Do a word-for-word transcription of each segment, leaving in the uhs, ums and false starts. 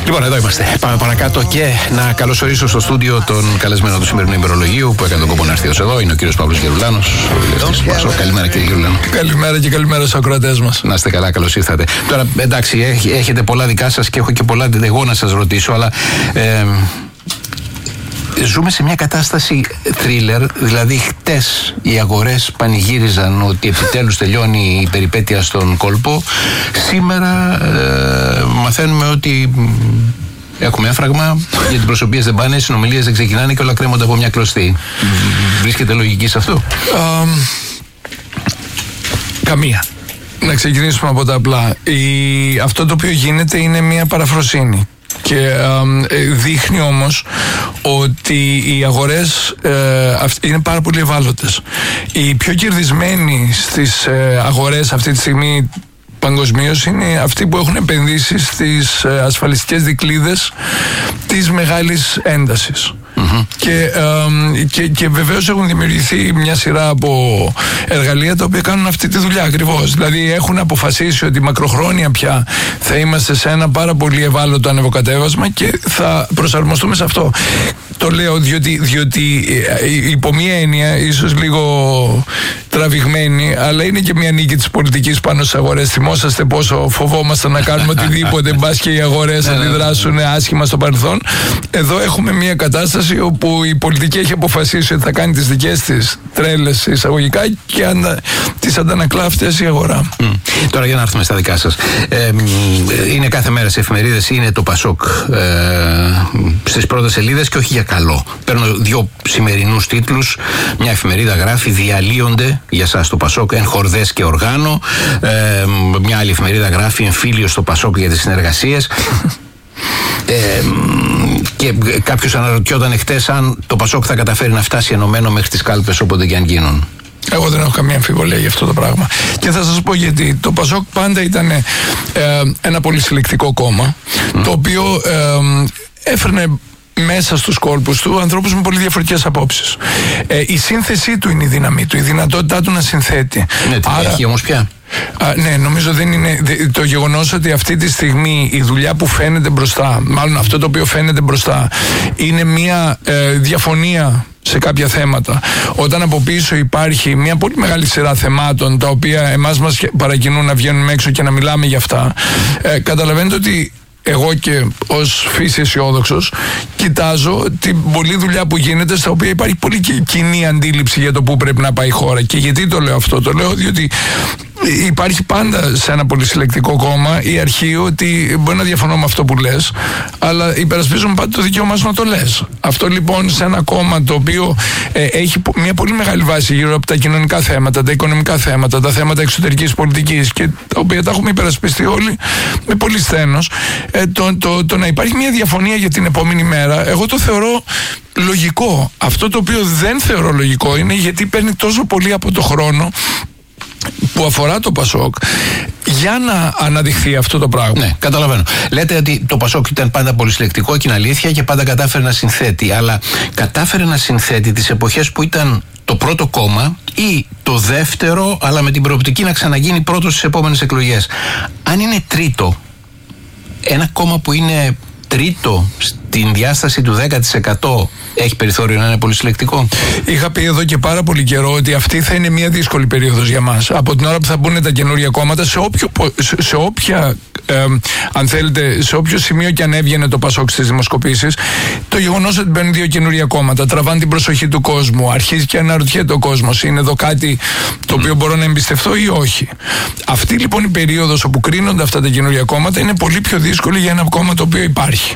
Λοιπόν, εδώ είμαστε. Πάμε παρακάτω και να καλωσορίσω στο στούντιο τον καλεσμένο του σημερινού ημερολογίου που έκανε τον κόπο να έρθει ως εδώ. Είναι ο κύριος Παύλος Γερουλάνος. Καλημέρα, κύριε Γερουλάνο. Καλημέρα και καλημέρα στους ακροατές μας. Να είστε καλά, καλώς ήρθατε. Τώρα, εντάξει, έχετε πολλά δικά σας και έχω και πολλά εγώ να σας ρωτήσω, αλλά. Ε, Ζούμε σε μια κατάσταση thriller, δηλαδή χτες οι αγορές πανηγύριζαν ότι επιτέλους τελειώνει η περιπέτεια στον κόλπο. Σήμερα ε, μαθαίνουμε ότι έχουμε έφραγμα, γιατί οι προσωπίες δεν πάνε, οι συνομιλίες δεν ξεκινάνε και όλα κρέμονται από μια κλωστή. Βρίσκεται λογική σε αυτό? Um, καμία. Να ξεκινήσουμε από τα απλά. Η, αυτό το οποίο γίνεται είναι μια παραφροσύνη. Και ε, δείχνει όμως ότι οι αγορές ε, είναι πάρα πολύ ευάλωτες. Οι πιο κερδισμένοι στις ε, αγορές αυτή τη στιγμή παγκοσμίως είναι αυτοί που έχουν επενδύσει στις ε, ασφαλιστικές δικλείδες της μεγάλης έντασης. Mm-hmm. Και, ε, και, και βεβαίως έχουν δημιουργηθεί μια σειρά από εργαλεία τα οποία κάνουν αυτή τη δουλειά ακριβώς. Δηλαδή έχουν αποφασίσει ότι μακροχρόνια πια θα είμαστε σε ένα πάρα πολύ ευάλωτο ανεβοκατέβασμα και θα προσαρμοστούμε σε αυτό. Το λέω διότι, διότι υπό μία έννοια, ίσως λίγο τραβηγμένη, αλλά είναι και μια νίκη της πολιτικής πάνω στις αγορές. Θυμόσαστε πόσο φοβόμασταν να κάνουμε οτιδήποτε, μπας και οι αγορές αντιδράσουν άσχημα στο παρελθόν. Εδώ έχουμε μια κατάσταση όπου η πολιτική έχει αποφασίσει ότι θα κάνει τις δικές της τρέλες εισαγωγικά και αντα... τις αντανακλά αυτές η αγορά. Mm. Τώρα για να έρθουμε στα δικά σας. Ε, είναι κάθε μέρα σε εφημερίδες, είναι το Πασόκ ε, στις πρώτες σελίδες και όχι για καλό. Παίρνω δύο σημερινούς τίτλους. Μια εφημερίδα γράφει «Διαλύονται για σας το Πασόκ εν χορδές και οργάνο». Ε, μια άλλη εφημερίδα γράφει «Εμφύλιο στο Πασόκ για τις συνεργασίες». Ε, και κάποιος αναρωτιόταν εχθές αν το Πασόκ θα καταφέρει να φτάσει ενωμένο μέχρι τις κάλπες όποτε και αν γίνουν. Εγώ δεν έχω καμία αμφιβολία για αυτό το πράγμα. Και θα σας πω γιατί. Το Πασόκ πάντα ήταν ε, ένα πολύ συλλεκτικό κόμμα, mm. το οποίο ε, έφερνε μέσα στους κόλπους του ανθρώπους με πολύ διαφορετικές απόψεις. Ε, η σύνθεσή του είναι η δύναμή του, η δυνατότητά του να συνθέτει. Ναι, την Άρα, έχει όμως πια. Α, ναι, νομίζω δεν είναι το γεγονός ότι αυτή τη στιγμή η δουλειά που φαίνεται μπροστά, μάλλον αυτό το οποίο φαίνεται μπροστά, είναι μια ε, διαφωνία σε κάποια θέματα. Όταν από πίσω υπάρχει μια πολύ μεγάλη σειρά θεμάτων τα οποία εμάς μας παρακινούν να βγαίνουμε έξω και να μιλάμε για αυτά, ε, καταλαβαίνετε ότι εγώ και ως φύση αισιόδοξος κοιτάζω την πολλή δουλειά που γίνεται, στα οποία υπάρχει πολύ κοινή αντίληψη για το πού πρέπει να πάει η χώρα. Και γιατί το λέω αυτό? Το λέω διότι υπάρχει πάντα σε ένα πολυσυλλεκτικό κόμμα η αρχή ότι μπορεί να διαφωνώ με αυτό που λες, αλλά υπερασπίζομαι πάντα το δικαίωμά σου να το λες. Αυτό λοιπόν σε ένα κόμμα το οποίο ε, έχει μια πολύ μεγάλη βάση γύρω από τα κοινωνικά θέματα, τα οικονομικά θέματα, τα θέματα εξωτερικής πολιτικής και τα οποία τα έχουμε υπερασπιστεί όλοι με πολύ σθένος, ε, το, το, το να υπάρχει μια διαφωνία για την επόμενη μέρα, εγώ το θεωρώ λογικό. Αυτό το οποίο δεν θεωρώ λογικό είναι γιατί παίρνει τόσο πολύ από το χρόνο που αφορά το Πασόκ για να αναδειχθεί αυτό το πράγμα. Ναι, καταλαβαίνω. Λέτε ότι το Πασόκ ήταν πάντα πολυσυλλεκτικό και είναι αλήθεια και πάντα κατάφερε να συνθέτει, αλλά κατάφερε να συνθέτει τις εποχές που ήταν το πρώτο κόμμα ή το δεύτερο, αλλά με την προοπτική να ξαναγίνει πρώτο στις επόμενες εκλογές. Αν είναι τρίτο, ένα κόμμα που είναι τρίτο στην διάσταση του δέκα τοις εκατό έχει περιθώριο να είναι πολυσυλλεκτικό? Είχα πει εδώ και πάρα πολύ καιρό ότι αυτή θα είναι μια δύσκολη περίοδος για μας. Από την ώρα που θα μπουν τα καινούργια κόμματα, σε, όποιο, σε, σε όποια, ε, αν θέλετε, σε όποιο σημείο και αν έβγαινε το Πασόκ στις δημοσκοπήσεις, το γεγονός ότι μπαίνουν δύο καινούργια κόμματα τραβάνε την προσοχή του κόσμου, αρχίζει και αναρωτιέται ο κόσμος, είναι εδώ κάτι το οποίο μπορώ να εμπιστευτώ ή όχι. Αυτή λοιπόν η περίοδος όπου κρίνονται αυτά τα καινούργια κόμματα είναι πολύ πιο δύσκολη για ένα κόμμα το οποίο υπάρχει.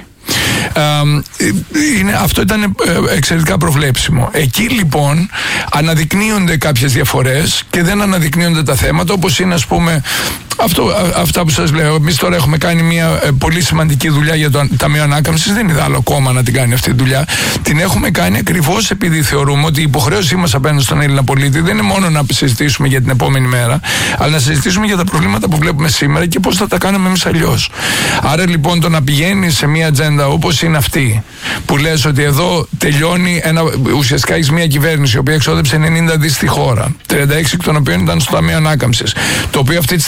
Είναι, αυτό ήταν εξαιρετικά προβλέψιμο. Εκεί λοιπόν αναδεικνύονται κάποιες διαφορές και δεν αναδεικνύονται τα θέματα, όπως είναι ας πούμε αυτό, α, αυτά που σας λέω. Εμείς τώρα έχουμε κάνει μια ε, πολύ σημαντική δουλειά για το Ταμείο Ανάκαμψης. Δεν είδα άλλο κόμμα να την κάνει αυτή τη δουλειά. Την έχουμε κάνει ακριβώς επειδή θεωρούμε ότι η υποχρέωσή μας απέναντι στον Έλληνα πολίτη δεν είναι μόνο να συζητήσουμε για την επόμενη μέρα, αλλά να συζητήσουμε για τα προβλήματα που βλέπουμε σήμερα και πώς θα τα κάνουμε εμείς αλλιώς. Άρα λοιπόν το να πηγαίνει σε μια ατζέντα όπως είναι αυτή, που λες ότι εδώ τελειώνει ένα, ουσιαστικά έχεις μια κυβέρνηση η οποία εξόδεψε ενενήντα δις στη χώρα, τριάντα έξι εκ των οποίων ήταν στο Ταμείο Ανάκαμψης, το οποίο αυτή τη στιγμή δεν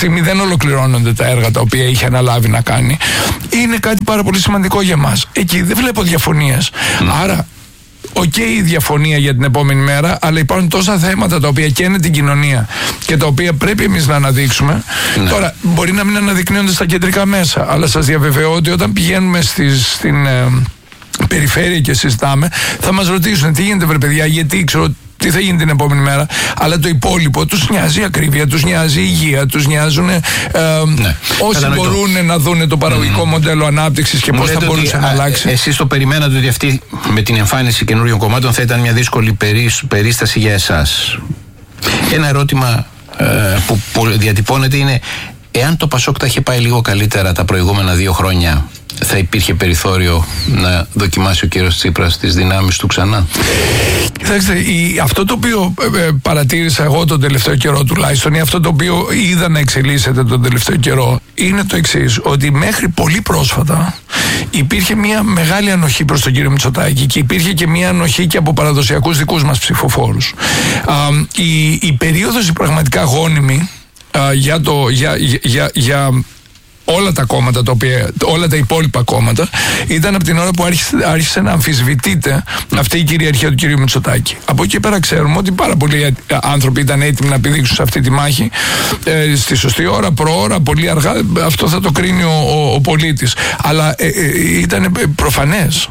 ολοκληρώνονται τα έργα τα οποία είχε αναλάβει να κάνει. Είναι κάτι πάρα πολύ σημαντικό για μας. Εκεί δεν βλέπω διαφωνίες. Mm. Άρα, οκ, okay, η διαφωνία για την επόμενη μέρα, αλλά υπάρχουν τόσα θέματα τα οποία καίνε την κοινωνία και τα οποία πρέπει εμείς να αναδείξουμε. Ναι. Τώρα, μπορεί να μην αναδεικνύονται στα κεντρικά μέσα, αλλά σας διαβεβαιώ ότι όταν πηγαίνουμε στις, στην ε, περιφέρεια και συζητάμε, θα μας ρωτήσουν τι γίνεται, βρε παιδιά, γιατί ξέρω τι θα γίνει την επόμενη μέρα. Αλλά το υπόλοιπο τους νοιάζει η ακρίβεια, τους νοιάζει η υγεία, τους νοιάζουν ε, ναι. όσοι Κατανοητό. μπορούν να δουν το παραγωγικό mm. μοντέλο ανάπτυξης και πώς θα μπορούσε να αλλάξει. Εσείς το περιμένατε ότι αυτή με την εμφάνιση καινούριων κομμάτων θα ήταν μια δύσκολη περί, περίσταση για εσάς. Ένα ερώτημα ε, που, που διατυπώνεται είναι, εάν το Πασόκ τα είχε πάει λίγο καλύτερα τα προηγούμενα δύο χρόνια, θα υπήρχε περιθώριο να δοκιμάσει ο κύριος Τσίπρας τις δυνάμεις του ξανά? Κοιτάξτε, η, αυτό το οποίο ε, παρατήρησα εγώ τον τελευταίο καιρό τουλάχιστον, ή αυτό το οποίο είδα να εξελίσσεται τον τελευταίο καιρό, είναι το εξής, ότι μέχρι πολύ πρόσφατα υπήρχε μια μεγάλη ανοχή προς τον κύριο Μητσοτάκη και υπήρχε και μια ανοχή και από παραδοσιακούς δικούς μας ψηφοφόρους. Α, η, η περίοδος η πραγματικά γόνιμη α, για, το, για, για, για, για όλα τα κόμματα, τα οποία, όλα τα υπόλοιπα κόμματα, ήταν από την ώρα που άρχισε, άρχισε να αμφισβητείται αυτή η κυριαρχία του κυρίου Μητσοτάκη. Από εκεί πέρα ξέρουμε ότι πάρα πολλοί άνθρωποι ήταν έτοιμοι να πηδήξουν σε αυτή τη μάχη ε, στη σωστή ώρα, προώρα, πολύ αργά. Αυτό θα το κρίνει ο, ο, ο πολίτης. Αλλά ε, ε, ήταν προφανές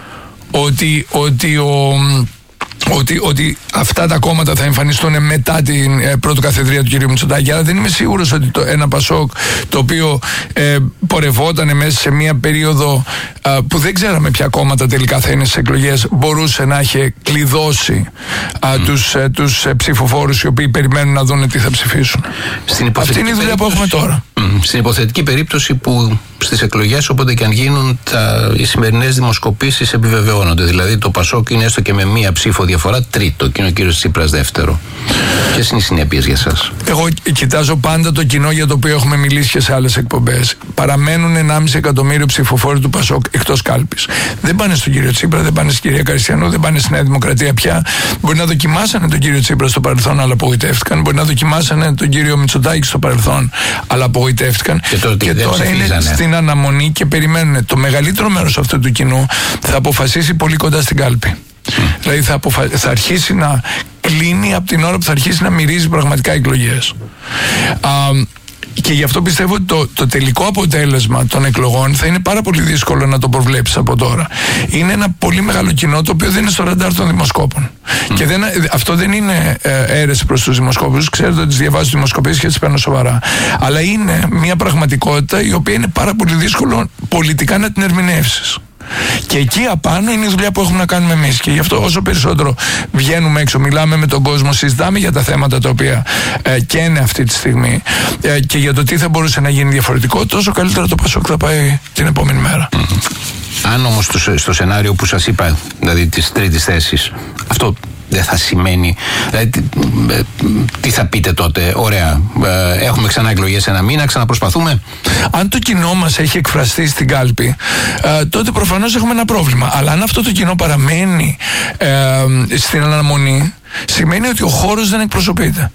ότι, ότι ο... Ότι, ότι αυτά τα κόμματα θα εμφανιστούν μετά την ε, πρώτη καθεδρία του κ. Μητσοτάκη. Αλλά δεν είμαι σίγουρος ότι το, ένα Πασόκ το οποίο ε, πορευόταν μέσα σε μια περίοδο ε, που δεν ξέραμε ποια κόμματα τελικά θα είναι στις εκλογές, μπορούσε να έχει κλειδώσει ε, mm. τους, ε, τους ε, ψηφοφόρους οι οποίοι περιμένουν να δουν τι θα ψηφίσουν. Αυτή είναι η δουλειά που έχουμε τώρα. Mm. Στην υποθετική περίπτωση που στις εκλογές, όποτε και αν γίνουν, τα, οι σημερινές δημοσκοπήσεις επιβεβαιώνονται. Δηλαδή το Πασόκ είναι έστω και με μία ψήφο διαφορά τρίτο και είναι ο κύριος Τσίπρας δεύτερο. Ποιες είναι οι συνέπειες για εσάς? Εγώ κοιτάζω πάντα το κοινό για το οποίο έχουμε μιλήσει και σε άλλες εκπομπές. Παραμένουν ενάμιση εκατομμύριο ψηφοφόροι του Πασόκ εκτός κάλπης. Δεν πάνε στον κύριο Τσίπρα, δεν πάνε στην κυρία Καριστιανού, δεν πάνε στη Νέα Δημοκρατία πια. Μπορεί να δοκιμάσανε τον κύριο Τσίπρα στο παρελθόν, αλλά απογοητεύτηκαν. Μπορεί να δοκιμάσανε τον κύριο Μητσοτάκη στο παρελθόν, αλλά απογοητεύτηκαν. Και τώρα, και τώρα είναι στην αναμονή και περιμένουν. Το μεγαλύτερο μέρος αυτού του κοινού θα αποφασίσει πολύ κοντά στην κάλπη. Mm. Δηλαδή θα, αποφα... θα αρχίσει να κλείνει από την ώρα που θα αρχίσει να μυρίζει πραγματικά εκλογές. Α, και γι' αυτό πιστεύω ότι το, το τελικό αποτέλεσμα των εκλογών θα είναι πάρα πολύ δύσκολο να το προβλέψεις από τώρα. Είναι ένα πολύ μεγάλο κοινό το οποίο δεν είναι στο ραντάρ των δημοσκόπων. Mm. Και δεν, αυτό δεν είναι ε, αίρεση προς τους δημοσκόπους. Ξέρετε ότι τις διαβάζω τις δημοσκοπήσεις και τις παίρνω σοβαρά. Αλλά είναι μια πραγματικότητα η οποία είναι πάρα πολύ δύσκολο πολιτικά να την ερμηνεύσεις. Και εκεί απάνω είναι η δουλειά που έχουμε να κάνουμε εμείς. Και γι' αυτό όσο περισσότερο βγαίνουμε έξω, μιλάμε με τον κόσμο, συζητάμε για τα θέματα τα οποία ε, καίνε αυτή τη στιγμή ε, και για το τι θα μπορούσε να γίνει διαφορετικό, τόσο καλύτερα το Πασόκ θα πάει την επόμενη μέρα. Mm-hmm. Αν όμως στο, στο σενάριο που σας είπα, δηλαδή της τρίτης θέσης, αυτό δεν θα σημαίνει, δηλαδή, τι, τι θα πείτε τότε? Ωραία, ε, έχουμε ξανά εκλογές ένα μήνα, ξαναπροσπαθούμε. Αν το κοινό μας έχει εκφραστεί στην κάλπη, ε, τότε προφανώς έχουμε ένα πρόβλημα. Αλλά αν αυτό το κοινό παραμένει ε, στην αναμονή, σημαίνει ότι ο χώρος δεν εκπροσωπείται.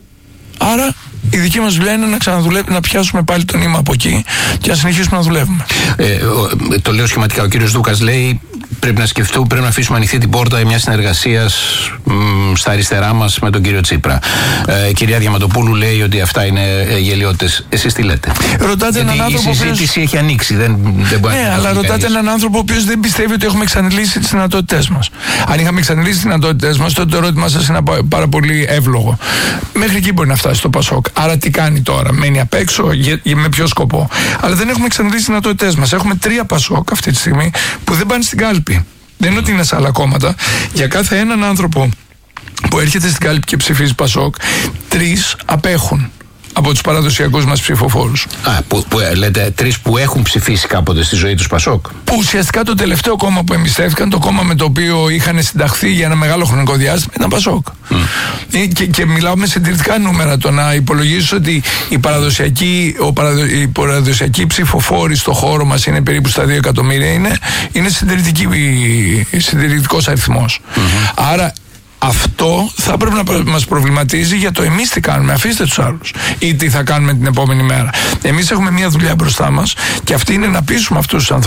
Άρα η δική μας δουλειά είναι να ξαναδουλεύουμε, να πιάσουμε πάλι το νήμα από εκεί και να συνεχίσουμε να δουλεύουμε. Ε, το λέω σχηματικά. Ο κύριος Δούκας λέει πρέπει να σκεφτούμε, πρέπει να αφήσουμε ανοιχτή την πόρτα μια συνεργασία στα αριστερά μας με τον κύριο Τσίπρα. Ε, η κυρία Διαματοπούλου λέει ότι αυτά είναι γελιότητες. Εσείς τι λέτε? Ρωτάτε έναν άνθρωπο. Η συζήτηση οποίος... έχει ανοίξει. Δεν, δεν μπορεί ναι, να αλλά ρωτάτε κανείς. Έναν άνθρωπο ο οποίος δεν πιστεύει ότι έχουμε εξαντλήσει τις δυνατότητές μας. Αν είχαμε εξαντλήσει τις δυνατότητές μας, τότε το ερώτημά σας είναι πάρα πολύ εύλογο. Μέχρι εκεί μπορεί να φτάσει το Πασόκ. Άρα τι κάνει τώρα? Μένει απ' έξω, για, για, με ποιο σκοπό? Αλλά δεν έχουμε εξαντλήσει τις δυνατότητές μας. Έχουμε τρία Πασόκ αυτή τη στιγμή που δεν πάνε στην κάλπη. Δεν είναι ότι είναι σε άλλα κόμματα. Για κάθε έναν άνθρωπο που έρχεται στην κάλπη και ψηφίζει Πασόκ, τρεις απέχουν από τους παραδοσιακούς μας ψηφοφόρους. Α, που, που, λέτε τρεις που έχουν ψηφίσει κάποτε στη ζωή τους Πασόκ. Που ουσιαστικά το τελευταίο κόμμα που εμπιστεύτηκαν, το κόμμα με το οποίο είχαν συνταχθεί για ένα μεγάλο χρονικό διάστημα, ήταν Πασόκ. Mm. Και, και μιλάω με συντηρητικά νούμερα. Το να υπολογίσεις ότι η παραδοσιακή, ο παραδο, οι παραδοσιακοί ψηφοφόροι στο χώρο μας είναι περίπου στα δύο εκατομμύρια, είναι, είναι συντηρητικός αριθμός. Mm-hmm. Άρα Αυτό θα έπρεπε να μας προβληματίζει για το εμείς τι κάνουμε. Αφήστε τους άλλους. Ή τι θα κάνουμε την επόμενη μέρα. Εμείς έχουμε μια δουλειά μπροστά μας και αυτή είναι να πείσουμε αυτούς τους ανθρώπους